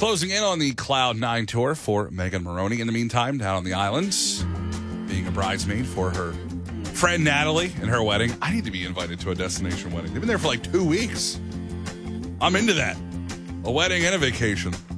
Closing in on the Cloud 9 tour for Megan Maroney. In the meantime, down on the islands, being a bridesmaid for her friend Natalie and her wedding. I need to be invited to a destination wedding. They've been there for like 2 weeks. I'm into that. A wedding and a vacation.